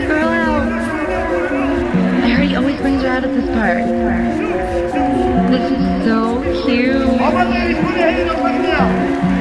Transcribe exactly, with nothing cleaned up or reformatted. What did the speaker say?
girl out. I heard he always brings her out at this part. This is so cute.